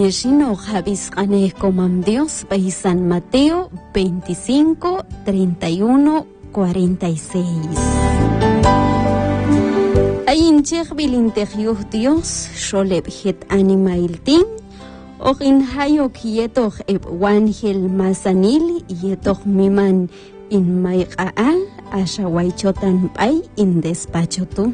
Neshino Javis Comam Dios, País San Mateo 25, 31, 46. Ayin Chech Bilintejyuh Dios, Sholeb Het Animailtin, Orin Hayok Yetoch Eb Wangel Masanil, Yetoch Miman in Maiqaal, Ashawaichotan Pai in Despachotu.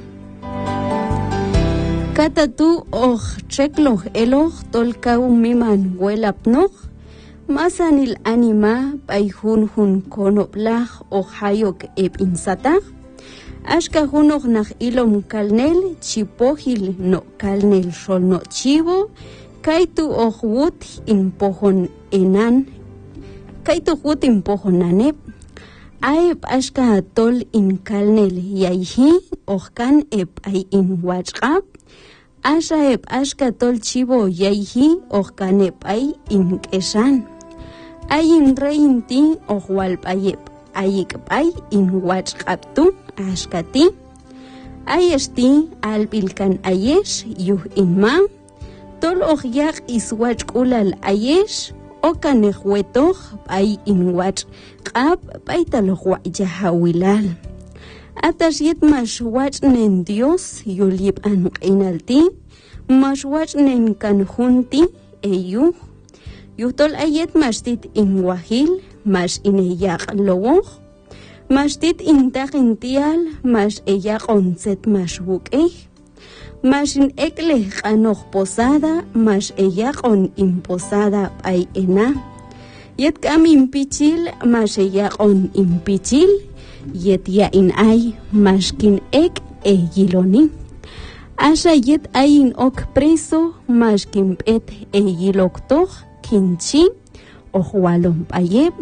Katatu chekloh eloh tolkau miman huelapnoch, masanil anima paihun konoplach hayok eb insatach, ashkahunoch nach ilom kalnel chipohil no kalnel shol no chivo, kaitu wut in pohon enan, kaitu wut in pohon nanep, aeb ashka tol in kalnel yaihi, kan eb ay in wachqab, Ashaeb ashka tol chivo yaihi kanep ay in keshan. Ayin reinti walpayep ayik pay in wachqabtu ashkati. Ayesti albilkan ayesh yuh inma. Tol yak iswach ulal ayesh kanehwetoch pay in wachqab pay talojwa jahawilal. Atashit mashwach nen Dios yulib an inalti, mashwach nen kanjunti eyu, yutol ayet mashtit in wahil, mash ineyak lowoch, mashtit in takintial, mash eyak onset mashwukeh, mash in ekleh anoch posada, mash eyak on imposada ay ena, yet kam impichil, mash eyak on impichil, yet ya in ay mashkin ek yiloni. Asha yet ay in ok preso mashkin pet yiloktoch kinchi walom payeb.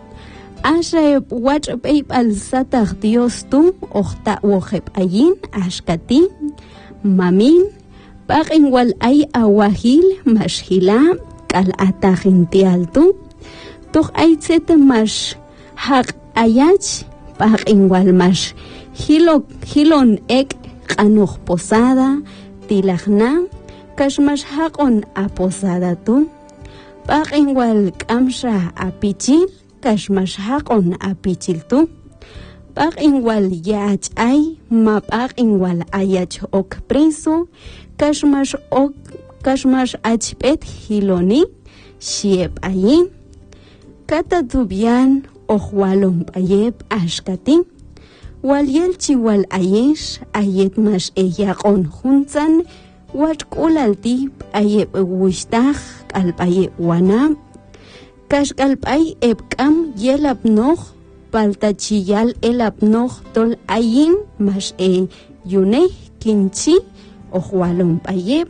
Asha wach peip al satach Dios tu ta wojep ayin ashkati mamin pakin wal ay awahil mashhila kal atajintial tu toch ay tset mash hak ayach Pakin walmash hilon ek kanoch posada tilachna kashmash hakon a posada tu pakin wal kamsha a pichil kashmash hakon a pichil tu pakin wal yach ay mapakin wal ayach ok preso kashmash achpet hiloni shiep ayin kata tubian walom payeb ashkati, wal yelchi wal ayesh, ayet mash eyakon junzan, wat kulalti ayeb wishtach, kalpayeb wanam, kash kalpay ebkam yelapnoch, paltachiyal elapnoch tol ayin mash yuneh kinchi, walom payeb.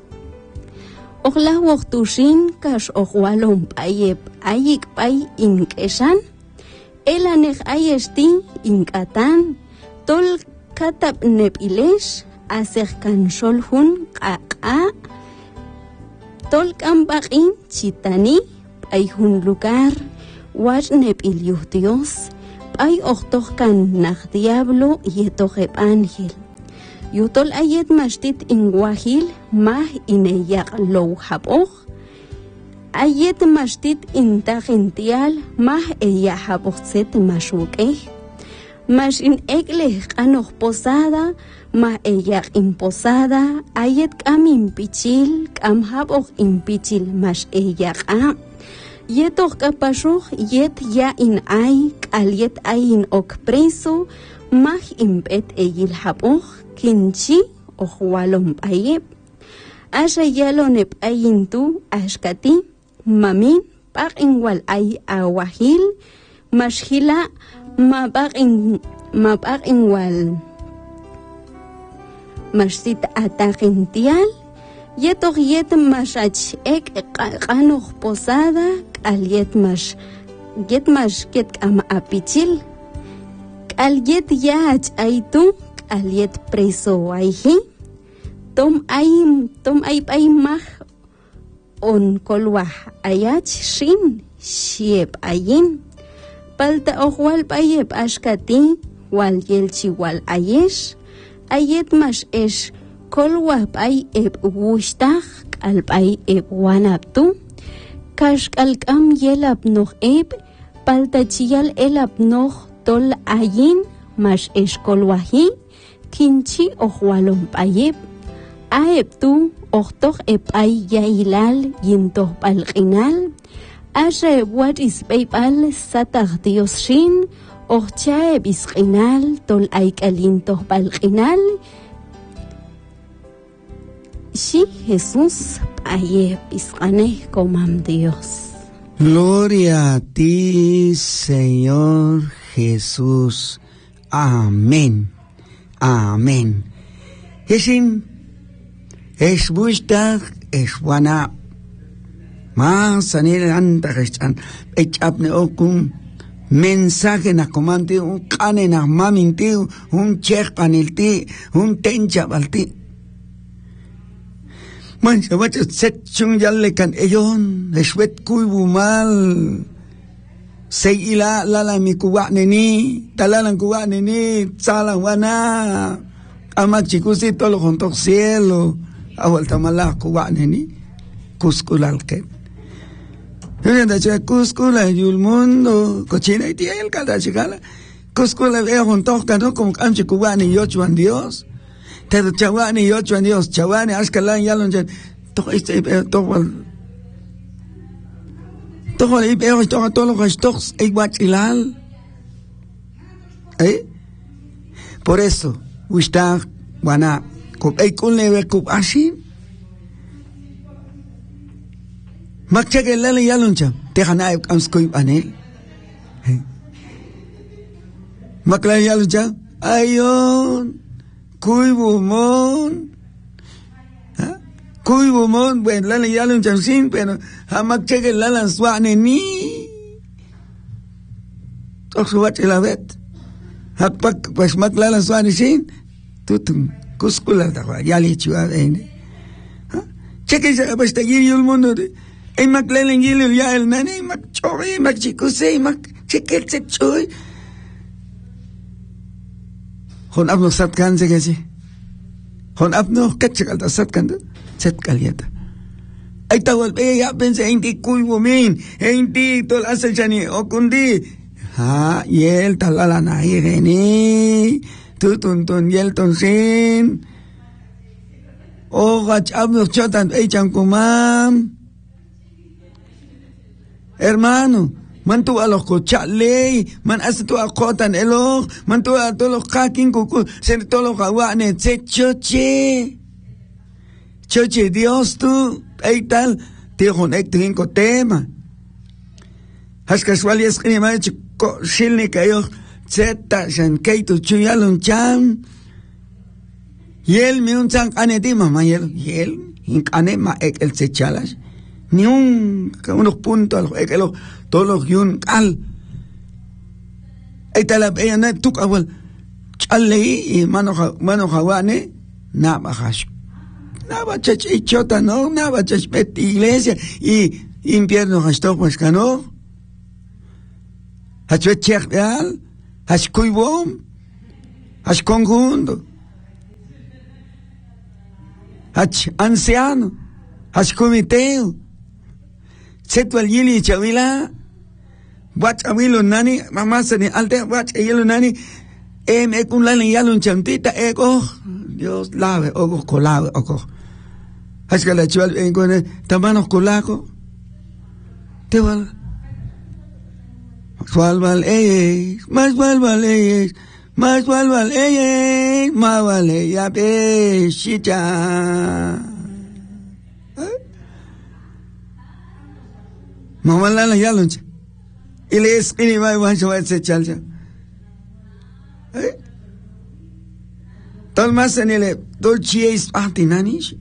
Ochlah woktushin kash walom payeb ayik pay inkeshan, Elanech ayesti inkatan tol katab nepilesh acercan sholhun qaqa tol kambakin chitani ayhun lugar wach nepiliuh Dios ay ochtochkan nach diablo yetochep ángel yutol ayet mashtit ingwahil mah ineyak low hapoch ayet mashtit intagential mah ella haboxet mashukeh mash in ekleh anoch posada mah ella imposada ayet kam impichil kam haboch impichil mash ella yetoch kapashuch yet ya in ay kalyet ay in ok preso mah impet eyil haboch kinchi walom ayep asha yalonep ayintu ashkati Mamin pakin wal ay awahil mashhila mapakin wal mashtit atakintial yetok yet mashach ek kanoch posada kalyet mash get am apichil kalyet yach aitu kalyet preso ayhi tom ay pay mah on kolwah ayach shin shiep ayin palta wal payep ashkati wal yelchi wal ayesh ayet mash esh kolwah pay eb wushtach alpay eb wanaptu, kashkalkam yelap noch eb, paltachiyal elap noch tol ayin, mash eshkolwahi, kinchi ojwalom payeb, aebtu, ochtoch epay yailal, yintoh palqinal, ashe wat is paypal satach Dios shin, ochchae bisqinal, tol aykalintoh palqinal, sí, Jesús, aye pisqane comam Dios. Gloria a ti, Señor Jesús. Amén. Amén. Esin, es buistag, es wana. Más anil antagestan, echapne okum. Mensaje na comante, un cane na maminti, un chek panilti, un tencha balti. Man, se va a set chung yalle kan eyon, eswet kuibu mal. Se ila lala mi kuwa neni, talalang kuwa neni, salang wana. Amak chikusi tolo junto cielo, awal tamala kuwa neni, kuskulal ke. Yo ya da kuskula yul mundo, cochina y tiel cada chigala. Kuskula veo junto kano como amchi kuwa ni yochuan Dios. Pero chawani yocho en Dios, chawani askalan yalon jen, toch este toch el ibeo toch todo los toch igual ilal. Por eso, usted wana kup kun leve kup ashin. Makchake lale yalon cham, te hana am skoy anel. Makla yalon cham, ayon. Kuibumon, bueno, la ya lo chansin, pero jamás cheque la lanzuane ni. Oxuache la vet. Hakpak, pues mak la lanzuane sin, tutum, kuskula da ya le chua ene. Cheque se pues te giri el mundo de. Ay mak la lengilo ya el nene, mak chori, mak chikuse, mak cheque se choy. Hon abno satkan se kasi. Hon abno ketchakal ta satkan ta. Set kaliata. Ay tawal ya pense hindi kuibo min. Hindi tol asal chani okundi. Ha, yel talala na irene. Tutuntun yel tonsin. O gach abno chotan echan kumam. Hermano, man tu a los cochale, man hace tu a cotan elo, man tu a todos los kakin kuku, sen todos los gawane, se choche. Choche Dios tu, ay tal, te honek trinko tema. Has casual es que ni más chico, shilni kayo, zeta, shan keito chuyalun chan. Yel mi un chan aneti mama yel, ane ma ek el se chalas. Ni unos puntos, todos los yun al. Ahí la ella no tuk awal. Chale y mano jawane, naba hash. Naba chach y chota no, naba chach met iglesia y infierno hashtok pues cano. Hachwet chech real, hash kuibom, hash conjunto. Hach anciano, hash comiteo. Setu al yili chawila, watch awilo nani, mamá se ni alte, watch yelo nani, ekun lani yalun chantita, Dios lave, colave, Haska la chual en con tamanos colaco, te val, más vale, ya pe, chicha. Mamá la ya lunch. Y le es que ni va a se chalcha. Tal más en el dolce es antinanish.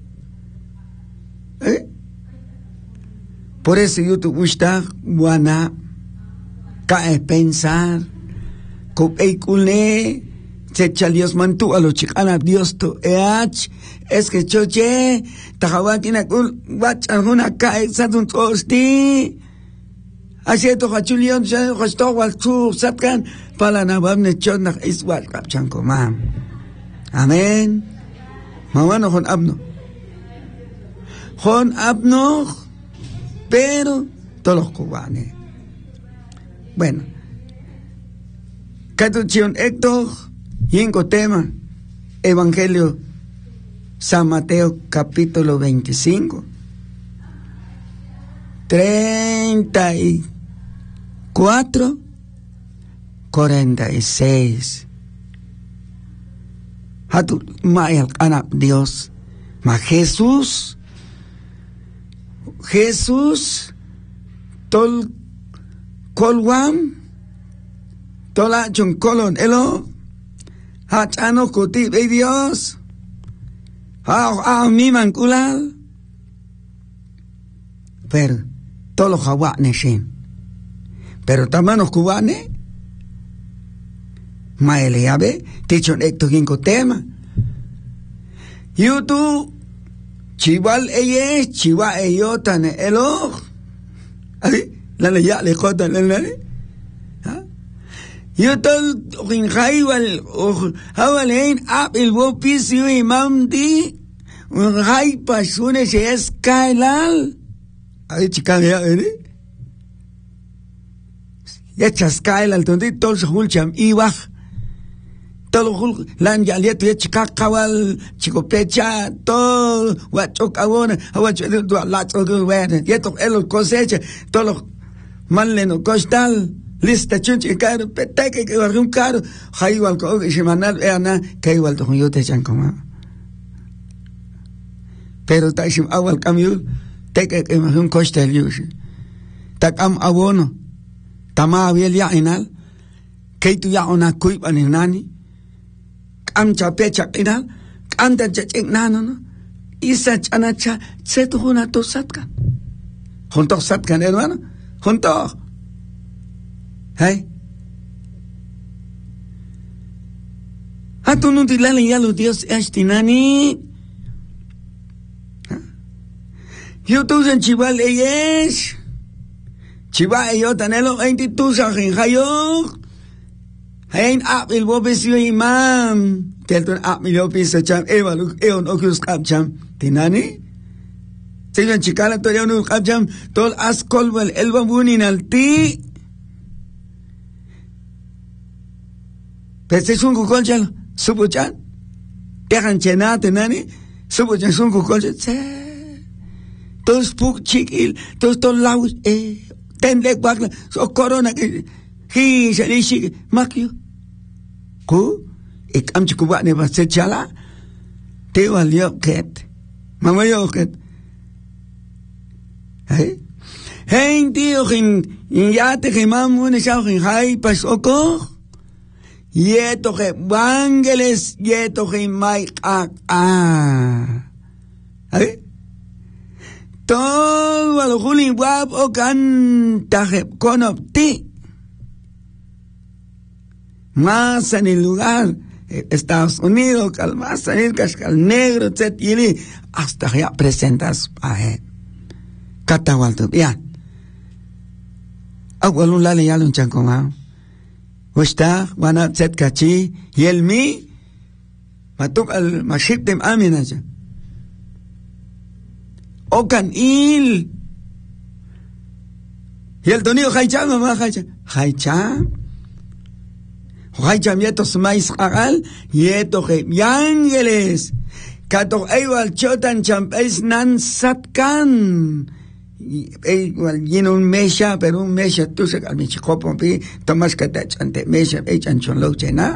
Por eso yo te gusta buena cae pensar copeiculé se chalios mantu a los chicana Dios tu es que choche tajawakina kul wach alguna cae sadun tosti así to hachulion se hosto wal tu satkan para na bamne chonna is wal kapchanko mam amen mamano hon abno Hon abnog, pero todos los cubanos. Bueno, Catuchion Héctor, Yingo tema, Evangelio San Mateo capítulo 25, 34, 46. Hatu mayal anak Dios, ma Jesús, tol kolwam, tola chun kolon elo, hachano kuti be Dios, mi mankulal, pero todos los jaguanes shin, pero tamanos cubanes, maele yabe, tichon ekto ginko tema, YouTube, chival eye, chiva eyotane elo, ay, la leya le jotan le, YouTube rinjaiwal, hawalein ap el bopisiu imam di, rinjai pasune se es kailal, ay chica ya, ya chaskailal, donde todos hulcham ibach. Todo lan ya lieto ya chica kawal chico pecha todo guacho cabona guacho lacho que bueno ya to el cosecha todos los manleno costal lista chunchi caro peteque que un caro hay igual que semanal ana que igual to yo te chan como pero ta sim awal cambio te que un costal yo ta am abono tama bien ya enal que tu ya una cuipa ni nani am chapecha inal anda chaching nano isa chanacha setu huna to satkan junto satkan hermano junto hey hatu nunti lale yalo Dios estinani yo tu en chival eyes chiva yo tanelo 22 en hayo Hein ap il bopesio imam telton ap milio pisa cham evalu eon okus kapcham tinani Sigan chikala to yanu kapcham tol askolwal elba bunin alti pese sunku kolchal subuchan tegan chena tinani subuchan sunku kolchal tos puk chikil tos tol laus tendek bakla so corona que hi shalishi makyu ku ik am chikuba ne baset chala te walio ket mama yo ket hey tío in ya te gemam un shao in hai pasoko yeto ge bangeles yeto ge mai todo al julin wab o canta konopti más en el lugar Estados Unidos, más en el cascal negro, etc. Hasta ya presentas a él. Catawalto, ya. Agualun lale ya lun chancoma. Usta, wana set kachi, y el mi, matuk al maship dem aminaja. Okan il. Y el tonillo haicha, mamá haicha. Haicha. Haicha mietos mais agal, yeto he yangeles. Kato igual chotan champes nan satkan. Igual lleno un mesha, pero un mesha tú se calmi chicopo pi, tomas que te chante mesha, chanchon lo chena.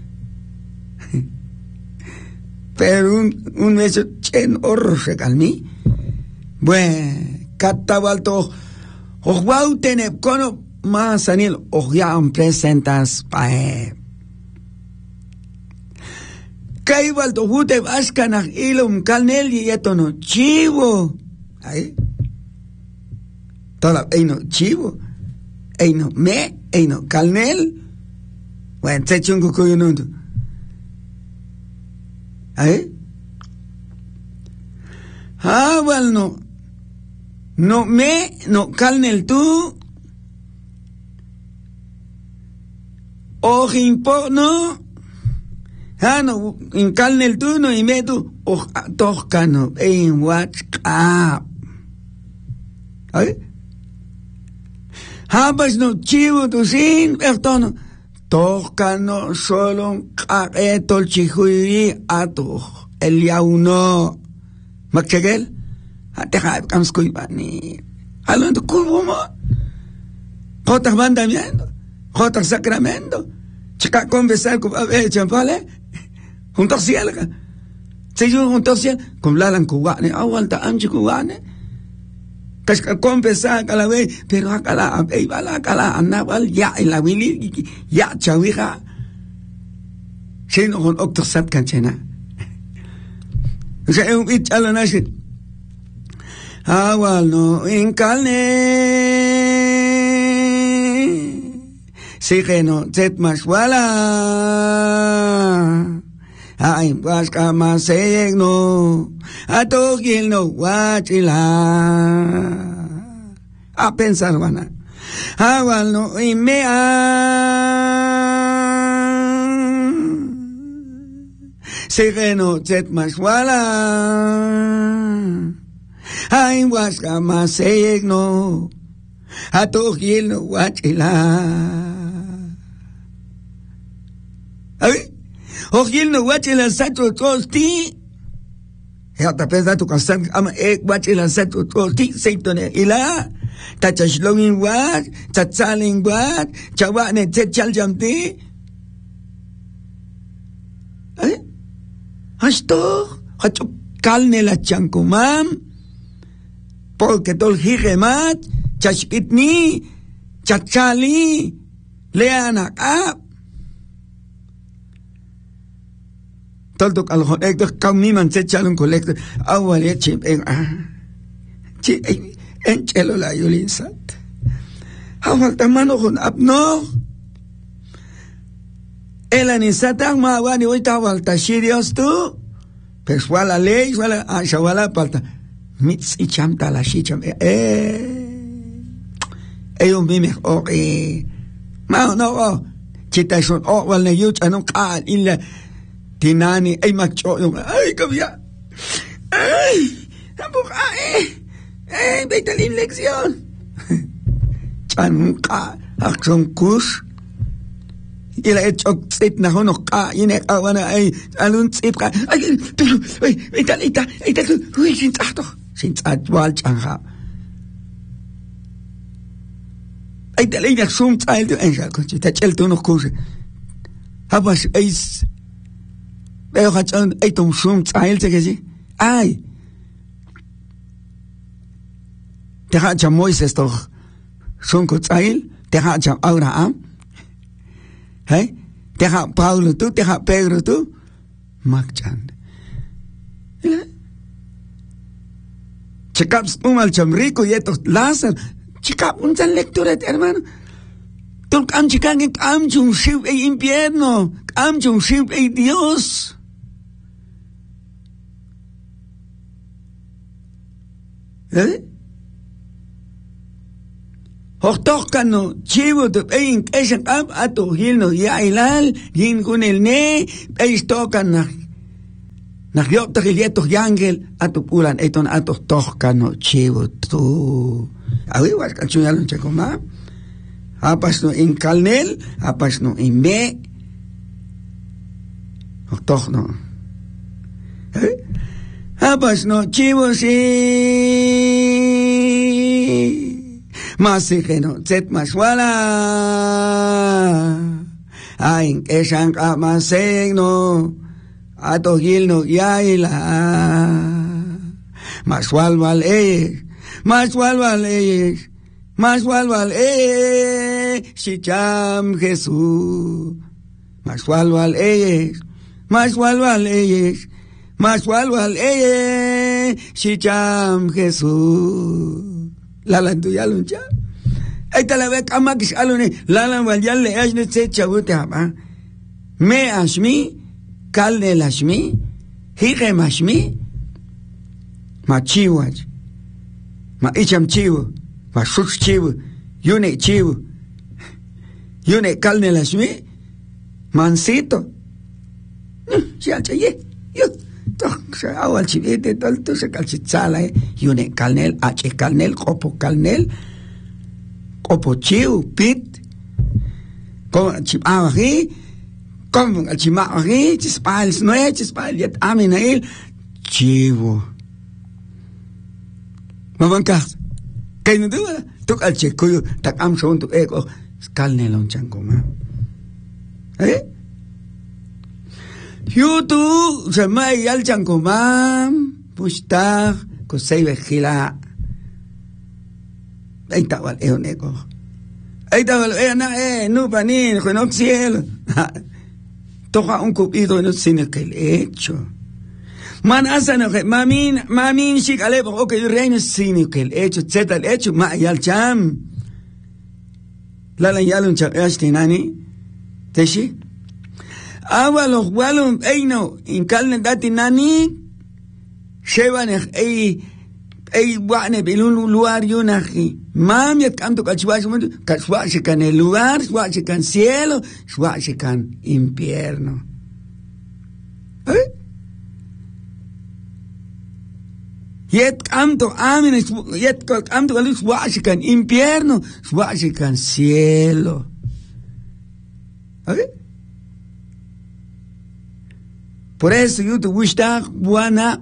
Pero un mesha chen horro se calmi. Bueno, catabalto, ojwau tenep kono más anil, ojyan presentas pae. Kaibalto hute vaskanag ilum kalnel y etono chivo. Ahí. Toda, eino chivo. Eino me, eino kalnel. Bueno, te chungo kuyunundo. Ahí. Ah, bueno, no me, no kalnel tú. Ojimpo, no. Hano, in kalnel tu no imetu, tohkano, ein WhatsApp. ¿Ay? Habas no chivo tu sin, pertono. Tohkano solo kaetol chihuiri ato, el yauno. Magchagel? Ateha, kamskoy bani. Halon tu kubo mo. Kotak mandamiento. Kotak sacramento. Chica conversar con champale. Juntos cielga. Si yo juntos ciel, con lalan cubane, aguanta ancho cubane. Kashka conversar a la vez, pero acala, bala, acala, anabal, ya, en la wili, ya, chawija. Si no con octosat canchena. O sea, un bichalo nace. Awal no inkalne. Sigeno zet maswala. Ay was kama segno. Atogil no wachila. A pensar wana. Awal no imea. Sigeno zet maswala. Ay was kama segno. Atogil no wachila. Ay, ogil no wachila sato tosti. Ya ta pesa tu kasan ama wachila sato tosti seitone ila. Ta chashlongin wat, ta tsaling wat, chawa ne tchal jamti. Ay, hasto, hacho kalne la chankumam. Porque tol higemat, chashpitni, chachali, leanak up. Toltok al collector, kami man se chalun collector, awale chip en chi en chelo la yulinsat. Awal tamano con abno. El anisata ma wani wita wal tashirios tu. Peswala ley, wala ashawala palta. Mitz y chamta la shicham. Ellos mime Ma no chita son wal ne yuch anong ka illa. Tinani ay macho yung ay kabya ay tapos ay betalin leksyon chan ka aksong kus ila etchok tsit na hono ka ine awana ay alun tsip ka ay betalita ay tatu uy sintat wal changa ay talay na sum tsal tu ay shako tachel tu no kus habas ay Veo hachan ay tom sum tsail tegesi. Ay. Te hachan Moises toch sum ko tsail, te hachan Abraham. Hey? Te ha Paulo tu, te ha Pedro tu. Magchan. Checap umal cham rico y estos Lázaro. Checap un tan lectura, hermano. Tul am chikan am chung ship e infierno. Am chung ship e Dios. ¿Eh? Hochtokano, chivo de ein keshan ab ato hilno ya ilal, yin kun el ne, eis tokan nach yotta gilieto yangel, ato pulan eton ato tokkano chivo tu. Awi was kanchunalun chekoma. Apas no in kalnel, apas no in me. Hochtokno. ¿Eh? Apas no chivo si Masigeno zet maswala Aing esang kamasegno Ato gilno yaila Maswalwal Shicham Jesús Maswalwal Maswalwal Shicham Jesús Lalan tu yalun cha ay talaga kamakis alune lalan wal yalle ajne se chabute haba me ashmi kalne lashmi hige mashmi ma chiwaj ma icham chiwu ma shush chiwu yune kalne lashmi mansito ya che yo se awal chivete tanto se calchitsala yune calnel h calnel copo chiu pit con chipawagi con chimawagi chispals no chispal yet aminail chivo mabankas kay no duwa tuk al chekuyo tak am son tu eko calnel on chankoma YouTube se mai al chankoma pushta ko sei vejila ahí estaba el eoneco ahí estaba el no panin con el cielo toca un cupido no sin que el hecho man asano que mamin shikale bo que reino sin que el hecho zeta el hecho ma yal cham la yalun chastinani teshi awalos walum eino in kalne dati nani shevan ey wane bilun lugar yunaji mam yet canto kachwashi kan el lugar shwashi kan cielo shwashi kan infierno yet canto amen yet canto shwashi kan infierno shwashi kan cielo por eso yo te gusta buena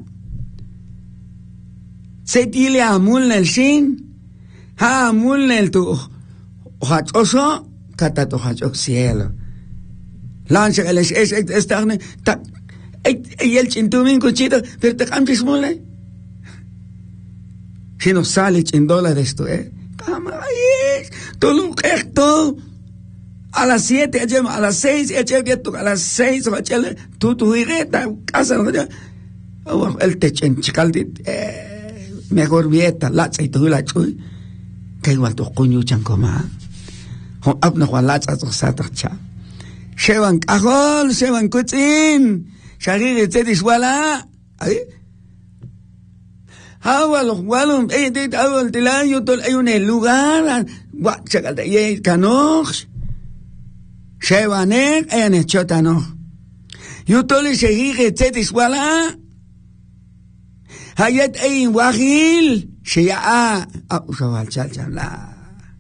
se tile amul el shin ha amul el tu hachoso kata tu hachok cielo lancha el es estarne ta el chintumin cochito pero te cambias mole si no sale $100 esto camayes todo lo esto a las 7 a las 6 a las 6 tu ireta casa el techen chicaldit mejor vieta la y tu la chuy que igual tu coño chancoma hon up no la to satracha shevan cajol shevan kuchin shagir tedis wala ay awal walum de awal tilayo tol hay un lugar wa chagal de canox shevanek en chotano yo tol shagir tedis wala hayat ein wahil shia usawal chalchala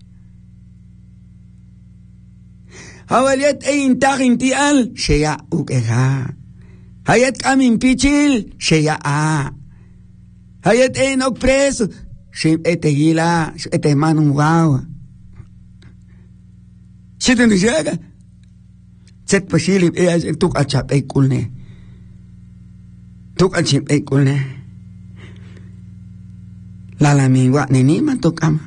hawaliat ein tagin tial shia ukeha hayat kamin pichil shia hayat ein ok preso shim etegila ete manum wow shiten dijaga set pashili tuk achap ei kulne tuk achip ei kulne la mi wa ni man tokama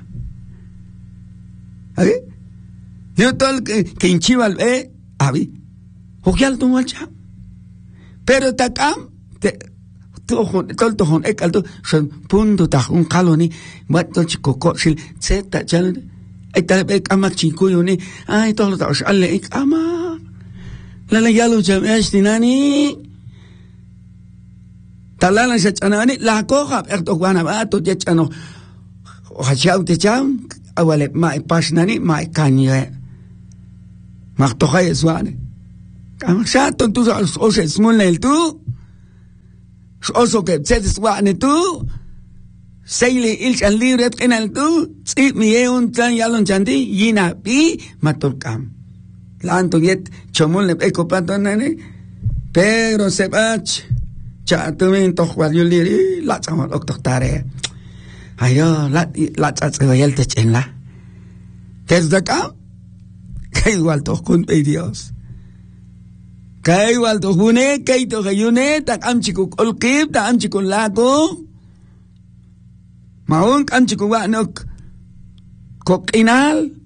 yo tol que inchival abi hokial tu malcha pero takam te tol to hon ekalto son punto ta un kaloni wat to chikoko sil zeta chal ay talbe kama chikuyo ni ay tol ta alle ikama la yalo jam estinani talana se chanani la coja erto guana ba to je chano hachau te cham awale ma pasnani ma kanye ma to hay swane kam sha to tu o se smolnel tu oso que se swane tu seile il chan libre kenal tu si mi un tan yalon chandi yina bi matolkam lanto yet chomol ne eko patonane pero se bach cha tumin to khwal yuli la chama ok tare ayo la cha tsayel te chenla desde acá que igual to kun pe Dios que igual to hune que to gayune ta am chiku kolkip ta am chiku lago maun am chiku wa nok kokinal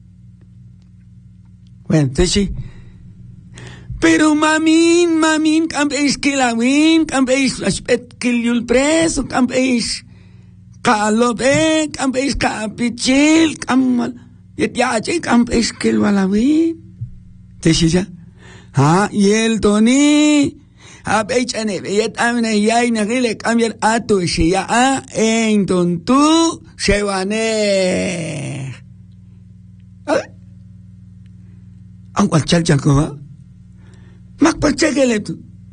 bueno teshi pero mamin campes kilawin campes aspet kilyul preso campes kalobe campes kapichil kamal yet ya che campes kilwalawin teshiya ha yel toni abech ane yet amne yai nagile cambiar atu shiya en tontu shewane ang kwal chal chal ko mak pachegele tu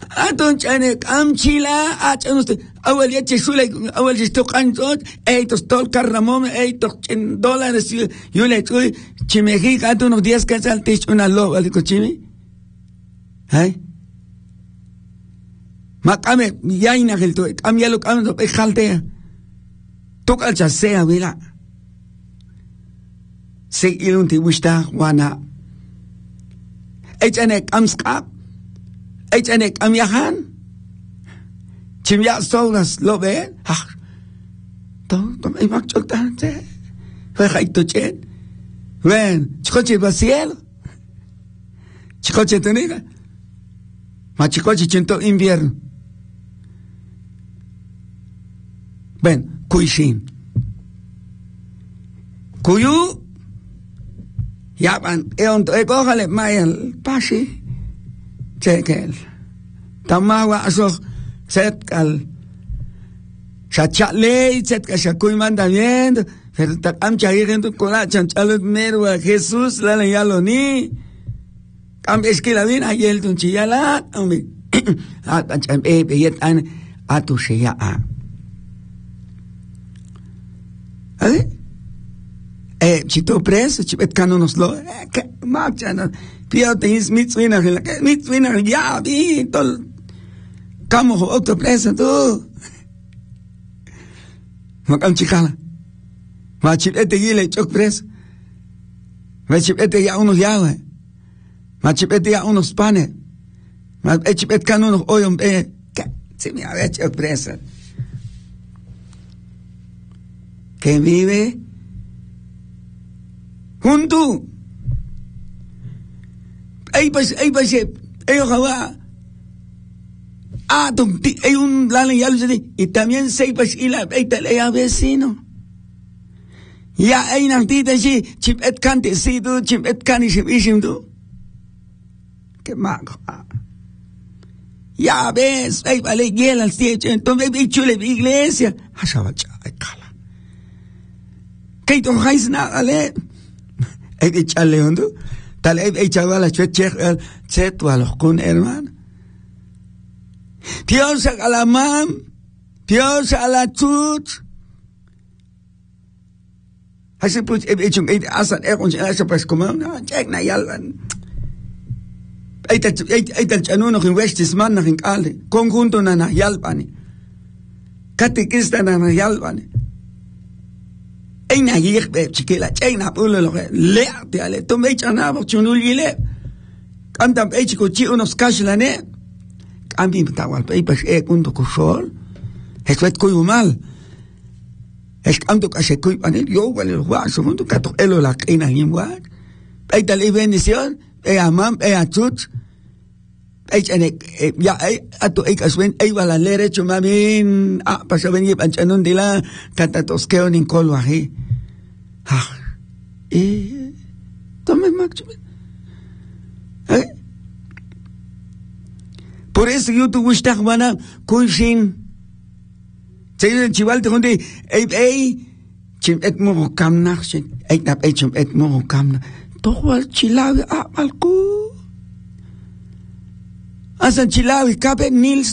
Aton chane amchila achanuste awal yache shule awal jisto kanzot eitos tol carramón eitos $10 yule chuy chimeji gato unos 10 casal tich una loba de cochimi ay makame yaina gelto cambialo cambialo pejalte toca chasea vila se ilunti wishta wana echane kamskap echane kamyahan chimya solas lo ve to me mak chotante fue jaito chen ven chicoche vaciel chicoche teniga ma chicoche chento invierno ven kuishin kuyu ya van cójale mayal pashi chekel tamawa aso setkal chachale setka shakuy mandamiento pero takam chayendo kola chanchalo mero a Jesús la yalo ni kam eskila bin ayel tun chiyala ambi cham beyet an atu shiya chito preso chipet kanonos lo marcha pio te is mitzwina ya vi tol kamo otro preso tú makam chikala ma chipete gile chok preso ma chipete ya unos yawe ma chipete ya unos panes ma chipet kanonos oyom se me había chok preso que vive junto ay pues ellos jawa hay un lana ya y también se pues y la ella vecino ya hay nantita sí chip et cante sí tú chip et cani shim tú qué mago ya ves ay vale guela al techo entonces ve chule iglesia ashabacha ay cala que tú haces nada le ay chale hondo tal ay chavala chechech cheto a los con hermano Dios a la mam Dios a la chut así pues hecho asan con esa pues como no check na yalvan ay tal chanuno en westes man en calde conjunto na yalvani catequista na yalvani Eina yich be chiquila chena pulo lo le te ale to me chana bo chunulile cantam e chico chi unos cashlane cambi tawal pe pas punto kusol es vet kuy mal es canto que se kuy panel yo vale lo wa so mundo cato elo la quina limwa e tal bendición e amam e achut e chene ya a to e kaswen e wala lere chumamin pasa venir panchanon dila catatos que on incolo ahi tome macho por eso yo tu gusta mana kunshin se chival te donde chim et mo kam nachchen tap chim et mo kam tohwal chilawi alku asan chilawi kape nils